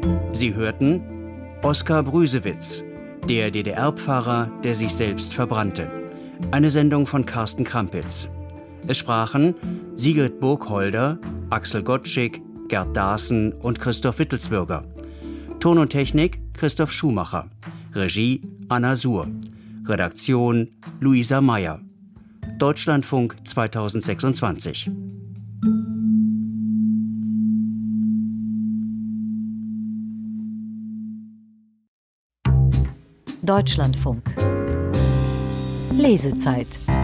Sie hörten Oskar Brüsewitz, der DDR-Pfarrer, der sich selbst verbrannte. Eine Sendung von Carsten Krampitz. Es sprachen Sigrid Burgholder, Axel Gottschick, Gerd Daaßen und Christoph Wittelsbürger. Ton und Technik Christoph Schumacher. Regie Anna Suhr. Redaktion Luisa Meyer. Deutschlandfunk 2026. Deutschlandfunk. Lesezeit.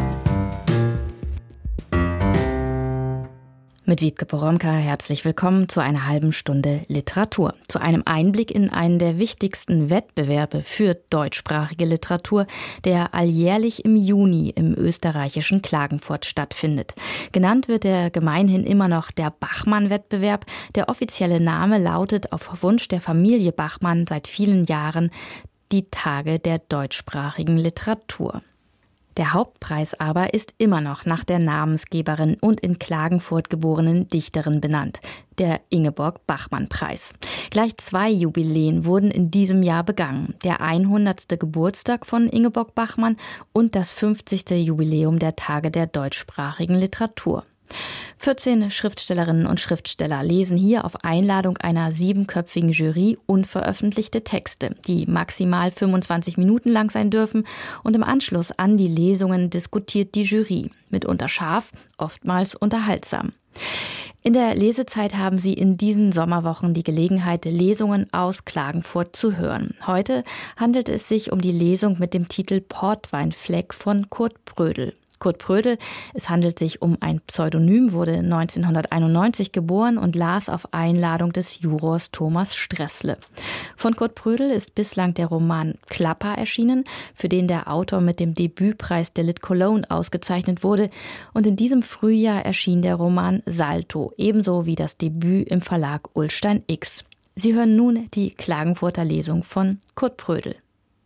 Mit Wiebke Poromka herzlich willkommen zu einer halben Stunde Literatur. Zu einem Einblick in einen der wichtigsten Wettbewerbe für deutschsprachige Literatur, der alljährlich im Juni im österreichischen Klagenfurt stattfindet. Genannt wird er gemeinhin immer noch der Bachmann-Wettbewerb. Der offizielle Name lautet auf Wunsch der Familie Bachmann seit vielen Jahren die Tage der deutschsprachigen Literatur. Der Hauptpreis aber ist immer noch nach der Namensgeberin und in Klagenfurt geborenen Dichterin benannt, der Ingeborg-Bachmann-Preis. Gleich 2 Jubiläen wurden in diesem Jahr begangen. Der 100. Geburtstag von Ingeborg Bachmann und das 50. Jubiläum der Tage der deutschsprachigen Literatur. 14 Schriftstellerinnen und Schriftsteller lesen hier auf Einladung einer 7-köpfigen Jury unveröffentlichte Texte, die maximal 25 Minuten lang sein dürfen, und im Anschluss an die Lesungen diskutiert die Jury, mitunter scharf, oftmals unterhaltsam. In der Lesezeit haben Sie in diesen Sommerwochen die Gelegenheit, Lesungen aus Klagenfurt zu hören. Heute handelt es sich um die Lesung mit dem Titel Portweinfleck von Kurt Brödel. Kurt Brödel, es handelt sich um ein Pseudonym, wurde 1991 geboren und las auf Einladung des Jurors Thomas Stressle. Von Kurt Brödel ist bislang der Roman Klapper erschienen, für den der Autor mit dem Debütpreis der Lit Cologne ausgezeichnet wurde. Und in diesem Frühjahr erschien der Roman Salto, ebenso wie das Debüt im Verlag Ullstein X. Sie hören nun die Klagenfurter Lesung von Kurt Brödel.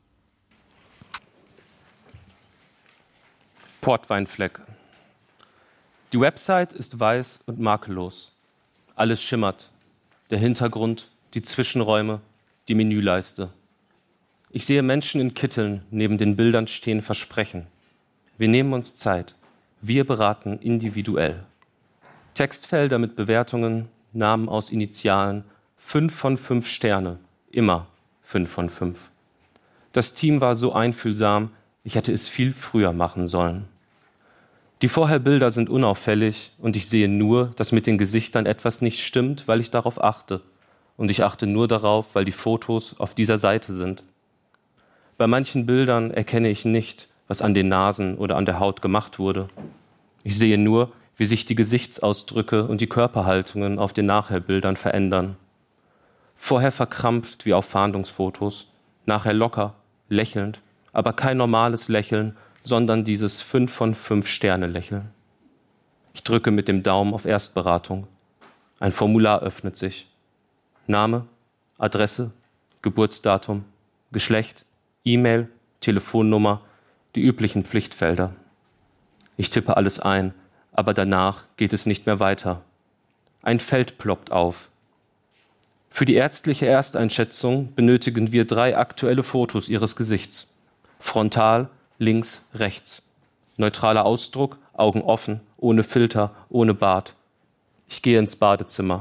Portweinfleck. Die Website ist weiß und makellos. Alles schimmert. Der Hintergrund, die Zwischenräume, die Menüleiste. Ich sehe Menschen in Kitteln neben den Bildern stehen Versprechen. Wir nehmen uns Zeit. Wir beraten individuell. Textfelder mit Bewertungen, Namen aus Initialen, 5 von 5 Sterne. Immer 5 von 5. Das Team war so einfühlsam, ich hätte es viel früher machen sollen. Die Vorherbilder sind unauffällig und ich sehe nur, dass mit den Gesichtern etwas nicht stimmt, weil ich darauf achte. Und ich achte nur darauf, weil die Fotos auf dieser Seite sind. Bei manchen Bildern erkenne ich nicht, was an den Nasen oder an der Haut gemacht wurde. Ich sehe nur, wie sich die Gesichtsausdrücke und die Körperhaltungen auf den Nachherbildern verändern. Vorher verkrampft wie auf Fahndungsfotos, nachher locker, lächelnd, aber kein normales Lächeln, sondern dieses 5 von 5 Sterne Lächeln. Ich drücke mit dem Daumen auf Erstberatung. Ein Formular öffnet sich. Name, Adresse, Geburtsdatum, Geschlecht, E-Mail, Telefonnummer, die üblichen Pflichtfelder. Ich tippe alles ein, aber danach geht es nicht mehr weiter. Ein Feld ploppt auf. Für die ärztliche Ersteinschätzung benötigen wir 3 aktuelle Fotos Ihres Gesichts. Frontal, links, rechts. Neutraler Ausdruck, Augen offen, ohne Filter, ohne Bart. Ich gehe ins Badezimmer.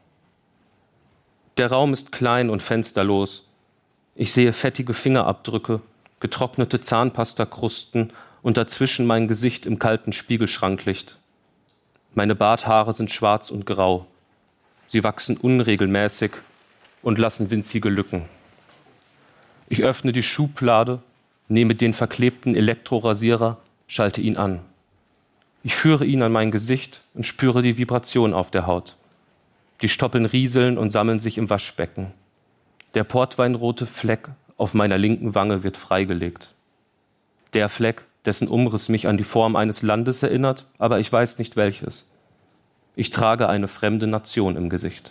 Der Raum ist klein und fensterlos. Ich sehe fettige Fingerabdrücke, getrocknete Zahnpastakrusten und dazwischen mein Gesicht im kalten Spiegelschranklicht. Meine Barthaare sind schwarz und grau. Sie wachsen unregelmäßig und lassen winzige Lücken. Ich öffne die Schublade, nehme den verklebten Elektrorasierer, schalte ihn an. Ich führe ihn an mein Gesicht und spüre die Vibration auf der Haut. Die Stoppeln rieseln und sammeln sich im Waschbecken. Der portweinrote Fleck auf meiner linken Wange wird freigelegt. Der Fleck, dessen Umriss mich an die Form eines Landes erinnert, aber ich weiß nicht welches. Ich trage eine fremde Nation im Gesicht.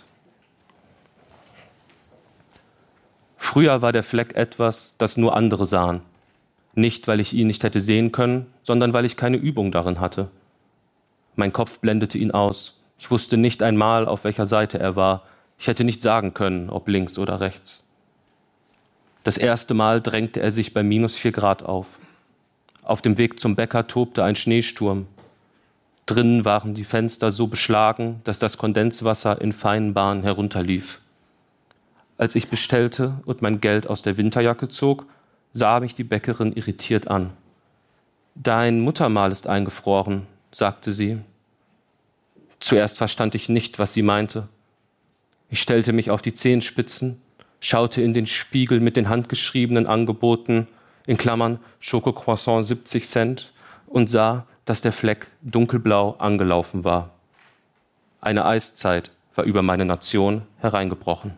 Früher war der Fleck etwas, das nur andere sahen. Nicht, weil ich ihn nicht hätte sehen können, sondern weil ich keine Übung darin hatte. Mein Kopf blendete ihn aus. Ich wusste nicht einmal, auf welcher Seite er war. Ich hätte nicht sagen können, ob links oder rechts. Das erste Mal drängte er sich bei -4 Grad auf. Auf dem Weg zum Bäcker tobte ein Schneesturm. Drinnen waren die Fenster so beschlagen, dass das Kondenswasser in feinen Bahnen herunterlief. Als ich bestellte und mein Geld aus der Winterjacke zog, sah mich die Bäckerin irritiert an. »Dein Muttermal ist eingefroren«, sagte sie. Zuerst verstand ich nicht, was sie meinte. Ich stellte mich auf die Zehenspitzen, schaute in den Spiegel mit den handgeschriebenen Angeboten, in Klammern Schokocroissant 70 Cent, und sah, dass der Fleck dunkelblau angelaufen war. Eine Eiszeit war über meine Nation hereingebrochen.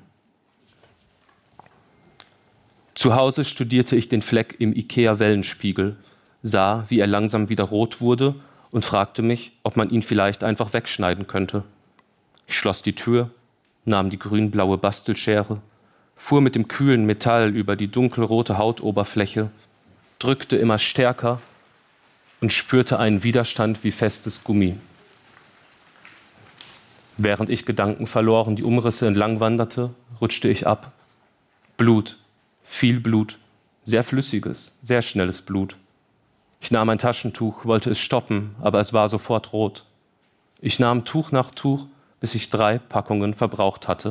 Zu Hause studierte ich den Fleck im IKEA-Wellenspiegel, sah, wie er langsam wieder rot wurde und fragte mich, ob man ihn vielleicht einfach wegschneiden könnte. Ich schloss die Tür, nahm die grün-blaue Bastelschere, fuhr mit dem kühlen Metall über die dunkelrote Hautoberfläche, drückte immer stärker und spürte einen Widerstand wie festes Gummi. Während ich gedankenverloren die Umrisse entlang wanderte, rutschte ich ab. Blut, viel Blut, sehr flüssiges, sehr schnelles Blut. Ich nahm ein Taschentuch, wollte es stoppen, aber es war sofort rot. Ich nahm Tuch nach Tuch, bis ich 3 Packungen verbraucht hatte.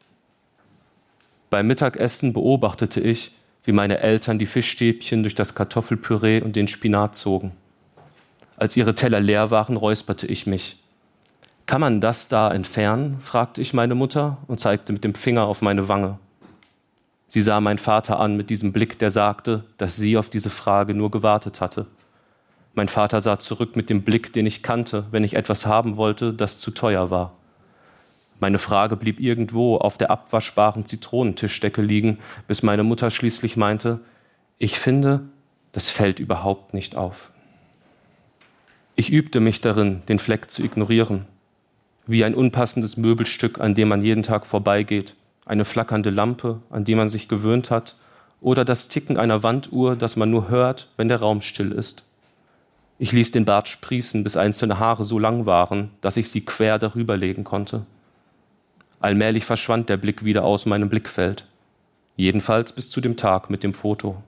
Beim Mittagessen beobachtete ich, wie meine Eltern die Fischstäbchen durch das Kartoffelpüree und den Spinat zogen. Als ihre Teller leer waren, räusperte ich mich. »Kann man das da entfernen?« fragte ich meine Mutter und zeigte mit dem Finger auf meine Wange. Sie sah meinen Vater an mit diesem Blick, der sagte, dass sie auf diese Frage nur gewartet hatte. Mein Vater sah zurück mit dem Blick, den ich kannte, wenn ich etwas haben wollte, das zu teuer war. Meine Frage blieb irgendwo auf der abwaschbaren Zitronentischdecke liegen, bis meine Mutter schließlich meinte, ich finde, das fällt überhaupt nicht auf. Ich übte mich darin, den Fleck zu ignorieren, wie ein unpassendes Möbelstück, an dem man jeden Tag vorbeigeht, eine flackernde Lampe, an die man sich gewöhnt hat, oder das Ticken einer Wanduhr, das man nur hört, wenn der Raum still ist. Ich ließ den Bart sprießen, bis einzelne Haare so lang waren, dass ich sie quer darüber legen konnte. Allmählich verschwand der Blick wieder aus meinem Blickfeld. Jedenfalls bis zu dem Tag mit dem Foto.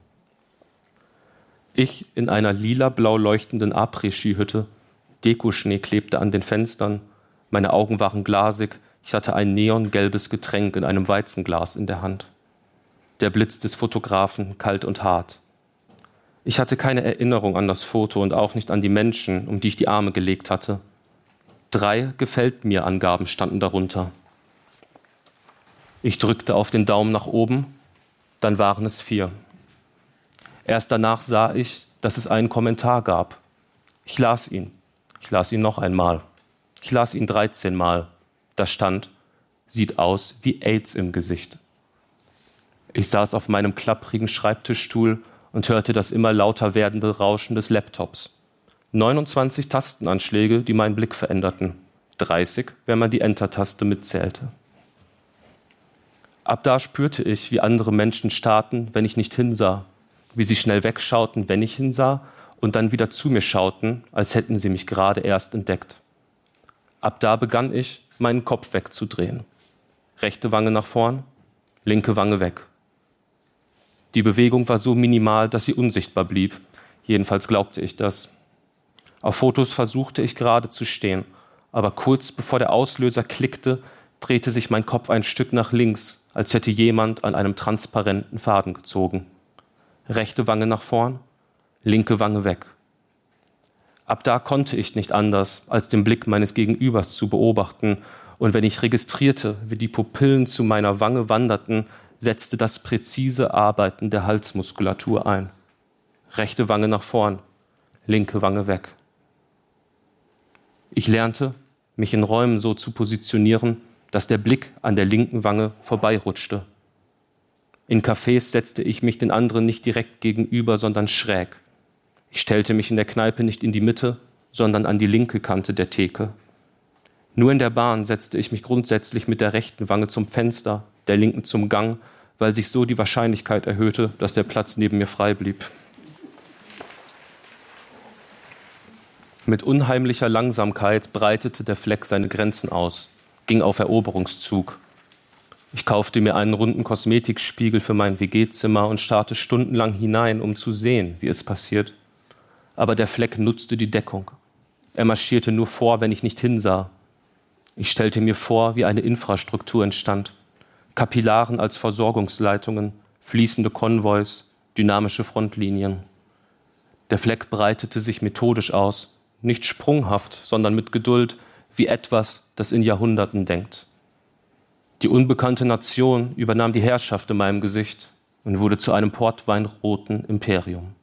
Ich in einer lila-blau leuchtenden Après-Ski-Hütte, Dekoschnee klebte an den Fenstern, meine Augen waren glasig, ich hatte ein neongelbes Getränk in einem Weizenglas in der Hand. Der Blitz des Fotografen kalt und hart. Ich hatte keine Erinnerung an das Foto und auch nicht an die Menschen, um die ich die Arme gelegt hatte. 3 Gefällt-mir-Angaben standen darunter. Ich drückte auf den Daumen nach oben, dann waren es 4. Erst danach sah ich, dass es einen Kommentar gab. Ich las ihn noch einmal. Ich las ihn 13 Mal. Da stand, sieht aus wie AIDS im Gesicht. Ich saß auf meinem klapprigen Schreibtischstuhl und hörte das immer lauter werdende Rauschen des Laptops. 29 Tastenanschläge, die meinen Blick veränderten. 30, wenn man die Enter-Taste mitzählte. Ab da spürte ich, wie andere Menschen starrten, wenn ich nicht hinsah, wie sie schnell wegschauten, wenn ich hinsah, und dann wieder zu mir schauten, als hätten sie mich gerade erst entdeckt. Ab da begann ich, meinen Kopf wegzudrehen. Rechte Wange nach vorn, linke Wange weg. Die Bewegung war so minimal, dass sie unsichtbar blieb. Jedenfalls glaubte ich das. Auf Fotos versuchte ich gerade zu stehen, aber kurz bevor der Auslöser klickte, drehte sich mein Kopf ein Stück nach links, als hätte jemand an einem transparenten Faden gezogen. Rechte Wange nach vorn, linke Wange weg. Ab da konnte ich nicht anders, als den Blick meines Gegenübers zu beobachten, und wenn ich registrierte, wie die Pupillen zu meiner Wange wanderten, setzte das präzise Arbeiten der Halsmuskulatur ein. Rechte Wange nach vorn, linke Wange weg. Ich lernte, mich in Räumen so zu positionieren, dass der Blick an der linken Wange vorbeirutschte. In Cafés setzte ich mich den anderen nicht direkt gegenüber, sondern schräg. Ich stellte mich in der Kneipe nicht in die Mitte, sondern an die linke Kante der Theke. Nur in der Bahn setzte ich mich grundsätzlich mit der rechten Wange zum Fenster, der linken zum Gang, weil sich so die Wahrscheinlichkeit erhöhte, dass der Platz neben mir frei blieb. Mit unheimlicher Langsamkeit breitete der Fleck seine Grenzen aus, ging auf Eroberungszug. Ich kaufte mir einen runden Kosmetikspiegel für mein WG-Zimmer und starrte stundenlang hinein, um zu sehen, wie es passiert. Aber der Fleck nutzte die Deckung. Er marschierte nur vor, wenn ich nicht hinsah. Ich stellte mir vor, wie eine Infrastruktur entstand. Kapillaren als Versorgungsleitungen, fließende Konvois, dynamische Frontlinien. Der Fleck breitete sich methodisch aus, nicht sprunghaft, sondern mit Geduld, wie etwas, das in Jahrhunderten denkt. Die unbekannte Nation übernahm die Herrschaft in meinem Gesicht und wurde zu einem portweinroten Imperium.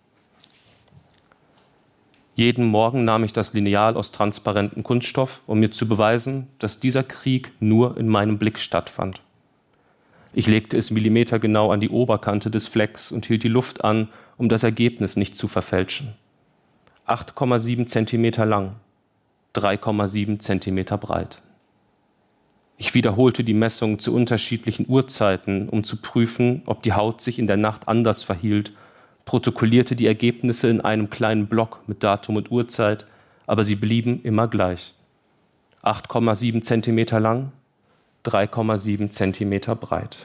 Jeden Morgen nahm ich das Lineal aus transparentem Kunststoff, um mir zu beweisen, dass dieser Krieg nur in meinem Blick stattfand. Ich legte es millimetergenau an die Oberkante des Flecks und hielt die Luft an, um das Ergebnis nicht zu verfälschen. 8,7 Zentimeter lang, 3,7 Zentimeter breit. Ich wiederholte die Messung zu unterschiedlichen Uhrzeiten, um zu prüfen, ob die Haut sich in der Nacht anders verhielt, protokollierte die Ergebnisse in einem kleinen Block mit Datum und Uhrzeit, aber sie blieben immer gleich. 8,7 Zentimeter lang, 3,7 Zentimeter breit.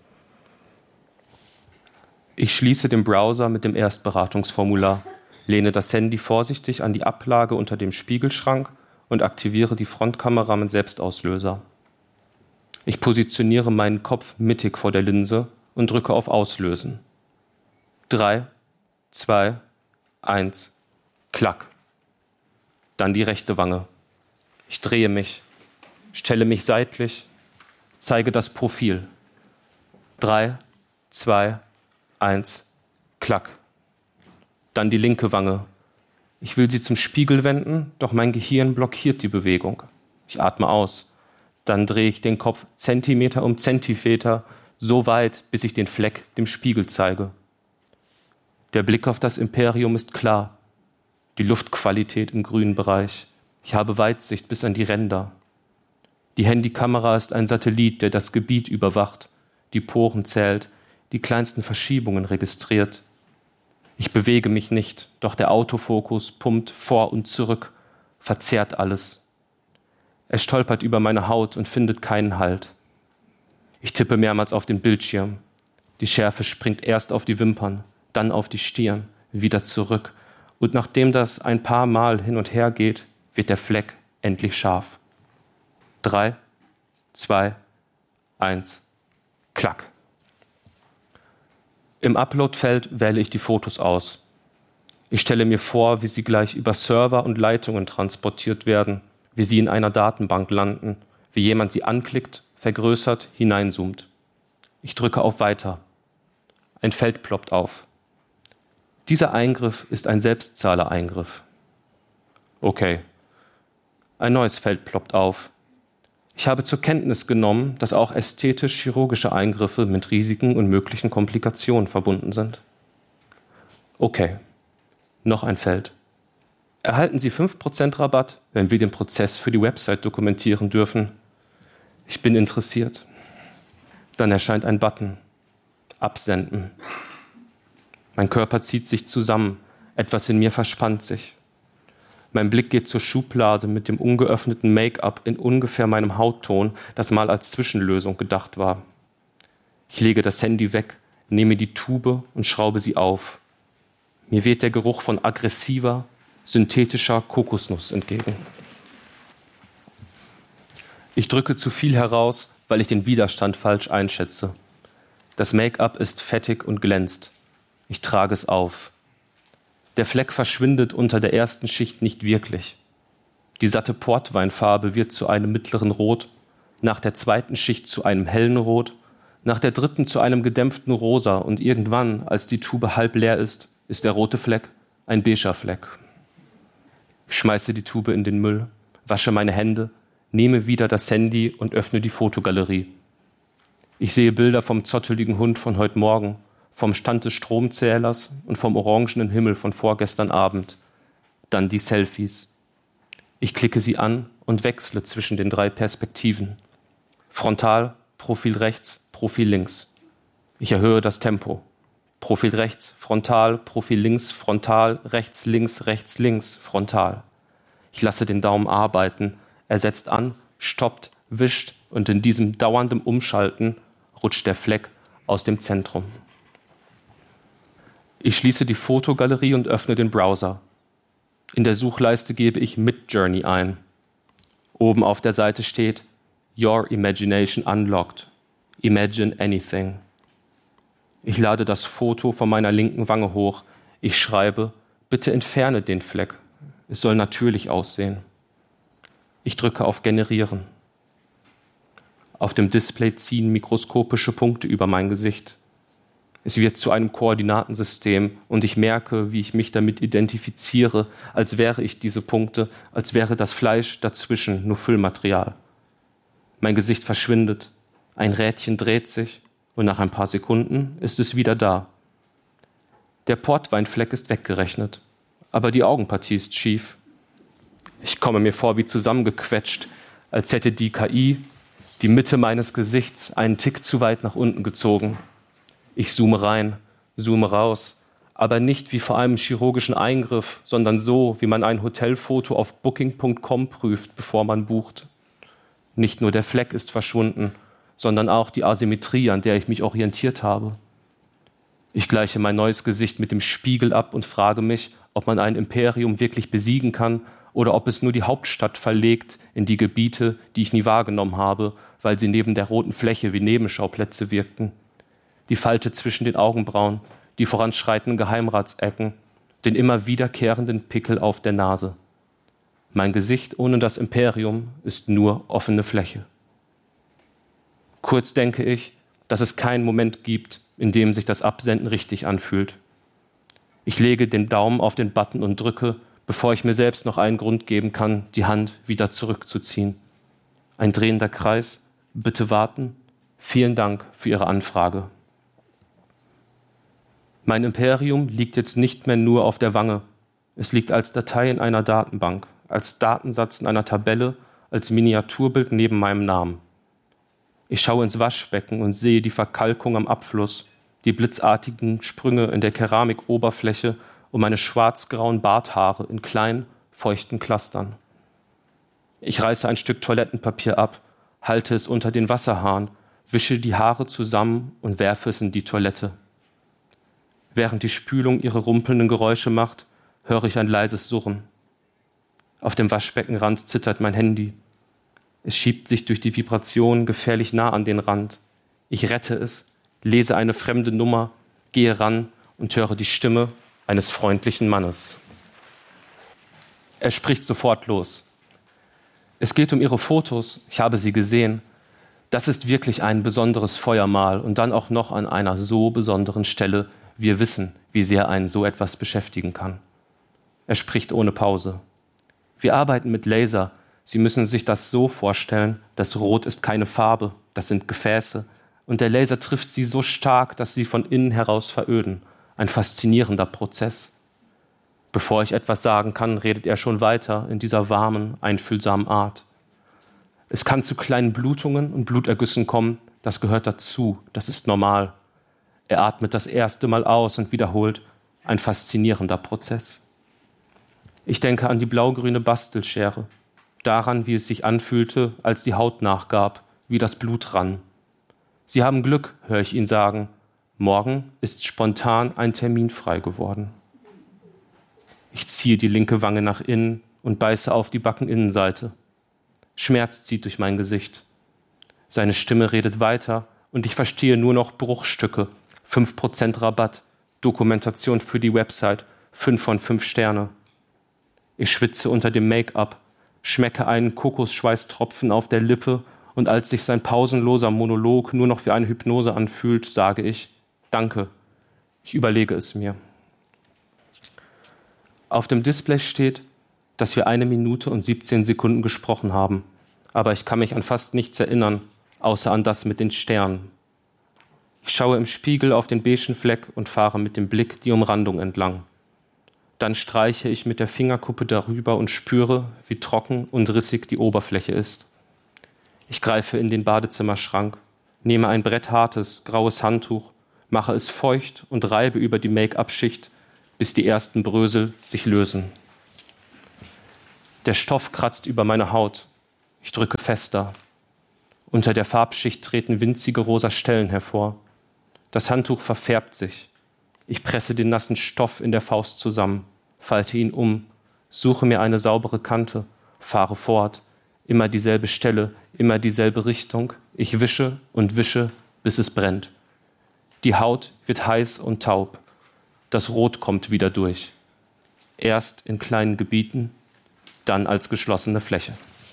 Ich schließe den Browser mit dem Erstberatungsformular, lehne das Handy vorsichtig an die Ablage unter dem Spiegelschrank und aktiviere die Frontkamera mit Selbstauslöser. Ich positioniere meinen Kopf mittig vor der Linse und drücke auf Auslösen. 3, 2, 1, klack. Dann die rechte Wange. Ich drehe mich, stelle mich seitlich, zeige das Profil. 3, 2, 1, klack. Dann die linke Wange. Ich will sie zum Spiegel wenden, doch mein Gehirn blockiert die Bewegung. Ich atme aus. Dann drehe ich den Kopf Zentimeter um Zentimeter, so weit, bis ich den Fleck dem Spiegel zeige. Der Blick auf das Imperium ist klar. Die Luftqualität im grünen Bereich. Ich habe Weitsicht bis an die Ränder. Die Handykamera ist ein Satellit, der das Gebiet überwacht, die Poren zählt, die kleinsten Verschiebungen registriert. Ich bewege mich nicht, doch der Autofokus pumpt vor und zurück, verzerrt alles. Er stolpert über meine Haut und findet keinen Halt. Ich tippe mehrmals auf den Bildschirm. Die Schärfe springt erst auf die Wimpern, dann auf die Stirn, wieder zurück. Und nachdem das ein paar Mal hin und her geht, wird der Fleck endlich scharf. 3, 2, 1, klack. Im Upload-Feld wähle ich die Fotos aus. Ich stelle mir vor, wie sie gleich über Server und Leitungen transportiert werden, wie sie in einer Datenbank landen, wie jemand sie anklickt, vergrößert, hineinzoomt. Ich drücke auf Weiter. Ein Feld ploppt auf. Dieser Eingriff ist ein Selbstzahlereingriff. Okay. Ein neues Feld ploppt auf. Ich habe zur Kenntnis genommen, dass auch ästhetisch-chirurgische Eingriffe mit Risiken und möglichen Komplikationen verbunden sind. Okay. Noch ein Feld. Erhalten Sie 5% Rabatt, wenn wir den Prozess für die Website dokumentieren dürfen. Ich bin interessiert. Dann erscheint ein Button. Absenden. Mein Körper zieht sich zusammen. Etwas in mir verspannt sich. Mein Blick geht zur Schublade mit dem ungeöffneten Make-up in ungefähr meinem Hautton, das mal als Zwischenlösung gedacht war. Ich lege das Handy weg, nehme die Tube und schraube sie auf. Mir weht der Geruch von aggressiver, synthetischer Kokosnuss entgegen. Ich drücke zu viel heraus, weil ich den Widerstand falsch einschätze. Das Make-up ist fettig und glänzt. Ich trage es auf. Der Fleck verschwindet unter der ersten Schicht nicht wirklich. Die satte Portweinfarbe wird zu einem mittleren Rot, nach der zweiten Schicht zu einem hellen Rot, nach der dritten zu einem gedämpften Rosa und irgendwann, als die Tube halb leer ist der rote Fleck ein beiger Fleck. Ich schmeiße die Tube in den Müll, wasche meine Hände, nehme wieder das Handy und öffne die Fotogalerie. Ich sehe Bilder vom zotteligen Hund von heute Morgen, vom Stand des Stromzählers und vom orangenen Himmel von vorgestern Abend. Dann die Selfies. Ich klicke sie an und wechsle zwischen den 3 Perspektiven. Frontal, Profil rechts, Profil links. Ich erhöhe das Tempo. Profil rechts, frontal, Profil links, frontal, rechts, links, frontal. Ich lasse den Daumen arbeiten. Er setzt an, stoppt, wischt und in diesem dauernden Umschalten rutscht der Fleck aus dem Zentrum. Ich schließe die Fotogalerie und öffne den Browser. In der Suchleiste gebe ich Midjourney ein. Oben auf der Seite steht Your Imagination Unlocked. Imagine anything. Ich lade das Foto von meiner linken Wange hoch. Ich schreibe, bitte entferne den Fleck. Es soll natürlich aussehen. Ich drücke auf Generieren. Auf dem Display ziehen mikroskopische Punkte über mein Gesicht. Es wird zu einem Koordinatensystem und ich merke, wie ich mich damit identifiziere, als wäre ich diese Punkte, als wäre das Fleisch dazwischen nur Füllmaterial. Mein Gesicht verschwindet, ein Rädchen dreht sich und nach ein paar Sekunden ist es wieder da. Der Portweinfleck ist weggerechnet, aber die Augenpartie ist schief. Ich komme mir vor wie zusammengequetscht, als hätte die KI die Mitte meines Gesichts einen Tick zu weit nach unten gezogen. Ich zoome rein, zoome raus, aber nicht wie vor einem chirurgischen Eingriff, sondern so, wie man ein Hotelfoto auf Booking.com prüft, bevor man bucht. Nicht nur der Fleck ist verschwunden, sondern auch die Asymmetrie, an der ich mich orientiert habe. Ich gleiche mein neues Gesicht mit dem Spiegel ab und frage mich, ob man ein Imperium wirklich besiegen kann oder ob es nur die Hauptstadt verlegt in die Gebiete, die ich nie wahrgenommen habe, weil sie neben der roten Fläche wie Nebenschauplätze wirkten. Die Falte zwischen den Augenbrauen, die voranschreitenden Geheimratsecken, den immer wiederkehrenden Pickel auf der Nase. Mein Gesicht ohne das Imperium ist nur offene Fläche. Kurz denke ich, dass es keinen Moment gibt, in dem sich das Absenden richtig anfühlt. Ich lege den Daumen auf den Button und drücke, bevor ich mir selbst noch einen Grund geben kann, die Hand wieder zurückzuziehen. Ein drehender Kreis, bitte warten. Vielen Dank für Ihre Anfrage. Mein Imperium liegt jetzt nicht mehr nur auf der Wange. Es liegt als Datei in einer Datenbank, als Datensatz in einer Tabelle, als Miniaturbild neben meinem Namen. Ich schaue ins Waschbecken und sehe die Verkalkung am Abfluss, die blitzartigen Sprünge in der Keramikoberfläche und meine schwarz-grauen Barthaare in kleinen, feuchten Clustern. Ich reiße ein Stück Toilettenpapier ab, halte es unter den Wasserhahn, wische die Haare zusammen und werfe es in die Toilette. Während die Spülung ihre rumpelnden Geräusche macht, höre ich ein leises Surren. Auf dem Waschbeckenrand zittert mein Handy. Es schiebt sich durch die Vibration gefährlich nah an den Rand. Ich rette es, lese eine fremde Nummer, gehe ran und höre die Stimme eines freundlichen Mannes. Er spricht sofort los. Es geht um Ihre Fotos, ich habe sie gesehen. Das ist wirklich ein besonderes Feuermahl und dann auch noch an einer so besonderen Stelle. Wir wissen, wie sehr einen so etwas beschäftigen kann. Er spricht ohne Pause. Wir arbeiten mit Laser. Sie müssen sich das so vorstellen, das Rot ist keine Farbe, das sind Gefäße. Und der Laser trifft sie so stark, dass sie von innen heraus veröden. Ein faszinierender Prozess. Bevor ich etwas sagen kann, redet er schon weiter in dieser warmen, einfühlsamen Art. Es kann zu kleinen Blutungen und Blutergüssen kommen, das gehört dazu, das ist normal. Er atmet das erste Mal aus und wiederholt, ein faszinierender Prozess. Ich denke an die blaugrüne Bastelschere, daran, wie es sich anfühlte, als die Haut nachgab, wie das Blut rann. Sie haben Glück, höre ich ihn sagen. Morgen ist spontan ein Termin frei geworden. Ich ziehe die linke Wange nach innen und beiße auf die Backeninnenseite. Schmerz zieht durch mein Gesicht. Seine Stimme redet weiter und ich verstehe nur noch Bruchstücke. 5% Rabatt, Dokumentation für die Website, 5 von 5 Sterne. Ich schwitze unter dem Make-up, schmecke einen Kokosschweißtropfen auf der Lippe und als sich sein pausenloser Monolog nur noch wie eine Hypnose anfühlt, sage ich, danke, ich überlege es mir. Auf dem Display steht, dass wir 1 Minute und 17 Sekunden gesprochen haben, aber ich kann mich an fast nichts erinnern, außer an das mit den Sternen. Ich schaue im Spiegel auf den beigen Fleck und fahre mit dem Blick die Umrandung entlang. Dann streiche ich mit der Fingerkuppe darüber und spüre, wie trocken und rissig die Oberfläche ist. Ich greife in den Badezimmerschrank, nehme ein bretthartes, graues Handtuch, mache es feucht und reibe über die Make-up-Schicht, bis die ersten Brösel sich lösen. Der Stoff kratzt über meine Haut. Ich drücke fester. Unter der Farbschicht treten winzige rosa Stellen hervor. Das Handtuch verfärbt sich. Ich presse den nassen Stoff in der Faust zusammen, falte ihn um, suche mir eine saubere Kante, fahre fort. Immer dieselbe Stelle, immer dieselbe Richtung. Ich wische und wische, bis es brennt. Die Haut wird heiß und taub. Das Rot kommt wieder durch. Erst in kleinen Gebieten, dann als geschlossene Fläche.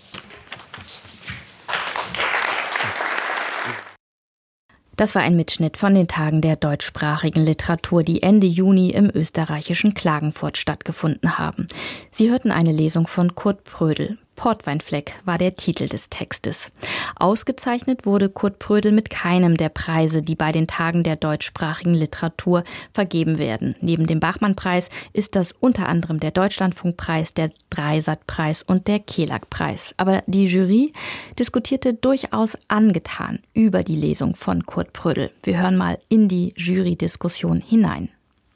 Das war ein Mitschnitt von den Tagen der deutschsprachigen Literatur, die Ende Juni im österreichischen Klagenfurt stattgefunden haben. Sie hörten eine Lesung von Kurt Prödel. Portweinfleck war der Titel des Textes. Ausgezeichnet wurde Kurt Prödel mit keinem der Preise, die bei den Tagen der deutschsprachigen Literatur vergeben werden. Neben dem Bachmann-Preis ist das unter anderem der Deutschlandfunkpreis, der Dreisat-Preis und der Kelag-Preis. Aber die Jury diskutierte durchaus angetan über die Lesung von Kurt Prödel. Wir hören mal in die Jury-Diskussion hinein.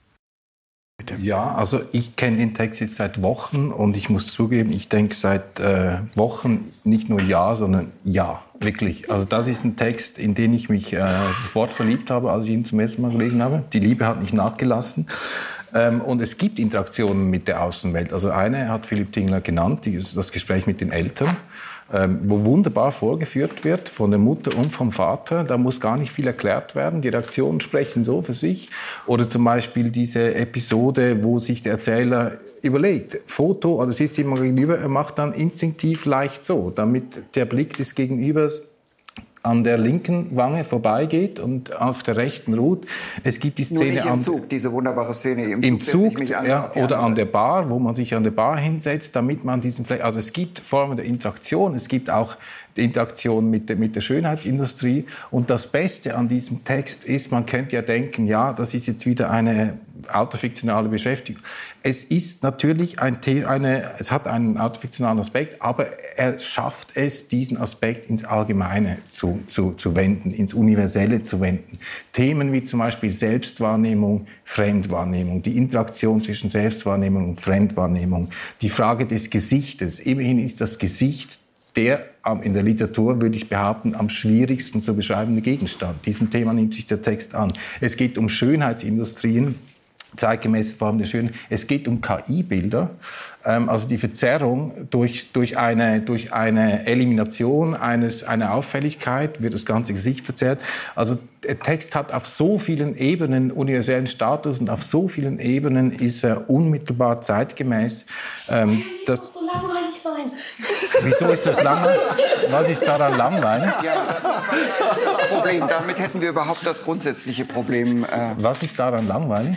Ja, also ich kenne den Text jetzt seit Wochen und ich muss zugeben, ich denke seit Wochen nicht nur ja, sondern ja, wirklich. Also das ist ein Text, in den ich mich sofort verliebt habe, als ich ihn zum ersten Mal gelesen habe. Die Liebe hat nicht nachgelassen. Und es gibt Interaktionen mit der Außenwelt. Also eine hat Philipp Tingler genannt, das Gespräch mit den Eltern, wo wunderbar vorgeführt wird von der Mutter und vom Vater. Da muss gar nicht viel erklärt werden. Die Reaktionen sprechen so für sich. Oder zum Beispiel diese Episode, wo sich der Erzähler überlegt, Foto, oder sitzt jemand gegenüber, er macht dann instinktiv leicht so, damit der Blick des Gegenübers an der linken Wange vorbeigeht und auf der rechten ruht. Es gibt die Szene nur nicht im Zug, diese wunderbare Szene im Zug ja, oder an der Bar, wo man sich an der Bar hinsetzt, damit man also es gibt Formen der Interaktion, es gibt auch die Interaktion mit der Schönheitsindustrie. Und das Beste an diesem Text ist, man könnte ja denken, ja, das ist jetzt wieder eine autofiktionale Beschäftigung. Es ist natürlich es hat einen autofiktionalen Aspekt, aber er schafft es, diesen Aspekt ins Allgemeine zu wenden, ins Universelle zu wenden. Themen wie zum Beispiel Selbstwahrnehmung, Fremdwahrnehmung, die Interaktion zwischen Selbstwahrnehmung und Fremdwahrnehmung, die Frage des Gesichtes. Immerhin ist das Gesicht in der Literatur, würde ich behaupten, am schwierigsten zu beschreibende Gegenstand. Diesem Thema nimmt sich der Text an. Es geht um Schönheitsindustrien, zeitgemäße Formen der Schönheit. Es geht um KI-Bilder, also die Verzerrung durch eine Elimination einer Auffälligkeit wird das ganze Gesicht verzerrt. Also der Text hat auf so vielen Ebenen universellen Status und auf so vielen Ebenen ist er unmittelbar zeitgemäß. Das muss so langweilig sein. Wieso ist das langweilig? Was ist daran langweilig? Ja, das ist das Problem. Damit hätten wir überhaupt das grundsätzliche Problem. Was ist daran langweilig?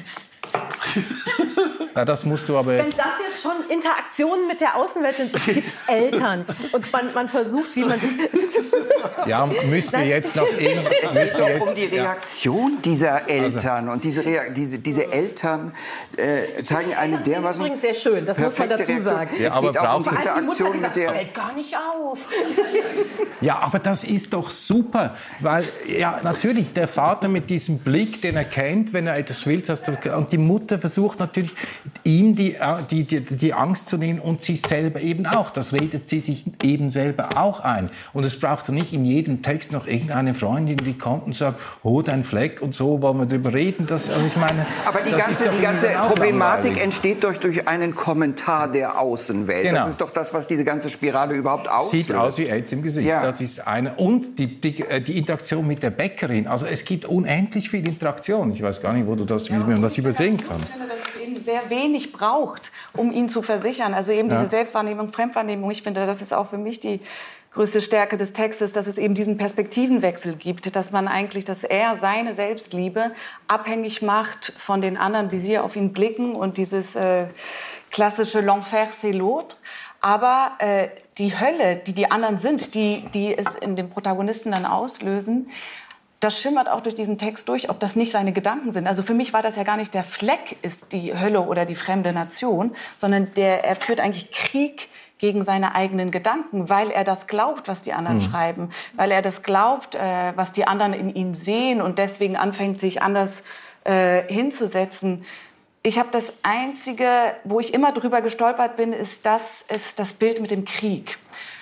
Ja, das musst du aber Wenn das jetzt schon Interaktionen mit der Außenwelt sind, es gibt Eltern und man versucht, wie man das... Ja, müsste jetzt noch... Es geht doch um die Reaktion dieser Eltern. Und diese Eltern zeigen eine dermaßen... Übrigens sehr schön, das muss man dazu sagen. Ja, es geht auch um die Interaktion mit der... Fällt gar nicht auf. Ja, aber das ist doch super, weil ja natürlich der Vater mit diesem Blick, den er kennt, wenn er etwas will, und die Mutter versucht natürlich, ihm die Angst zu nehmen und sich selber eben auch. Das redet sie sich eben selber auch ein. Und es braucht doch nicht in jedem Text noch irgendeine Freundin, die kommt und sagt, oh, dein Fleck und so, wollen wir drüber reden. Aber die ganze Problematik entsteht entsteht durch einen Kommentar der Außenwelt. Genau. Das ist doch das, was diese ganze Spirale überhaupt auslöst. Sieht aus wie AIDS im Gesicht. Ja. Das ist eine. Und die Interaktion mit der Bäckerin. Also es gibt unendlich viel Interaktion. Ich weiß gar nicht, wie man das übersehen kann. Ich finde, dass es eben sehr wenig braucht, um ihn zu versichern. Also eben diese Selbstwahrnehmung, Fremdwahrnehmung. Ich finde, das ist auch für mich die größte Stärke des Textes, dass es eben diesen Perspektivenwechsel gibt, dass man eigentlich, dass er seine Selbstliebe abhängig macht von den anderen, wie sie auf ihn blicken und dieses klassische L'enfer c'est l'autre. Aber die Hölle, die anderen sind, die es in dem Protagonisten dann auslösen, das schimmert auch durch diesen Text durch, ob das nicht seine Gedanken sind. Also für mich war das ja gar nicht der Fleck ist die Hölle oder die fremde Nation, sondern er führt eigentlich Krieg gegen seine eigenen Gedanken, weil er das glaubt, was die anderen schreiben, weil er das glaubt, was die anderen in ihm sehen und deswegen anfängt, sich anders hinzusetzen. Ich habe das Einzige, wo ich immer drüber gestolpert bin, ist das Bild mit dem Krieg.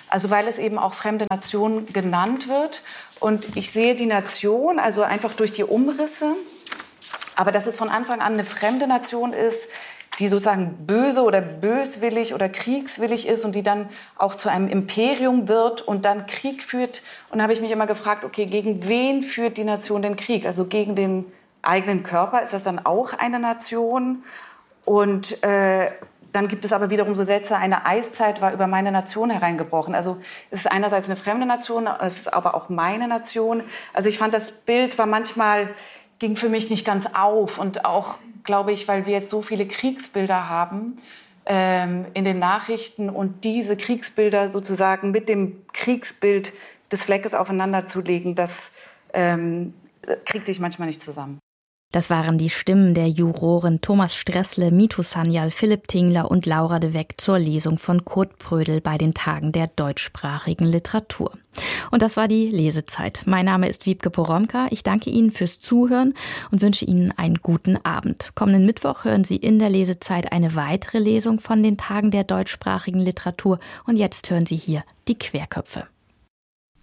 Also weil es eben auch fremde Nation genannt wird. Und ich sehe die Nation, also einfach durch die Umrisse, aber dass es von Anfang an eine fremde Nation ist, die sozusagen böse oder böswillig oder kriegswillig ist und die dann auch zu einem Imperium wird und dann Krieg führt. Und da habe ich mich immer gefragt, okay, gegen wen führt die Nation den Krieg? Also gegen den eigenen Körper, ist das dann auch eine Nation? Und dann gibt es aber wiederum so Sätze, eine Eiszeit war über meine Nation hereingebrochen. Also es ist einerseits eine fremde Nation, es ist aber auch meine Nation. Also ich fand, das Bild ging für mich nicht ganz auf. Und auch, glaube ich, weil wir jetzt so viele Kriegsbilder haben in den Nachrichten und diese Kriegsbilder sozusagen mit dem Kriegsbild des Fleckes aufeinander zu legen, das kriegte ich manchmal nicht zusammen. Das waren die Stimmen der Juroren Thomas Stressle, Mito Sanyal, Philipp Tingler und Laura de Weck zur Lesung von Kurt Prödel bei den Tagen der deutschsprachigen Literatur. Und das war die Lesezeit. Mein Name ist Wiebke Poromka. Ich danke Ihnen fürs Zuhören und wünsche Ihnen einen guten Abend. Kommenden Mittwoch hören Sie in der Lesezeit eine weitere Lesung von den Tagen der deutschsprachigen Literatur. Und jetzt hören Sie hier die Querköpfe.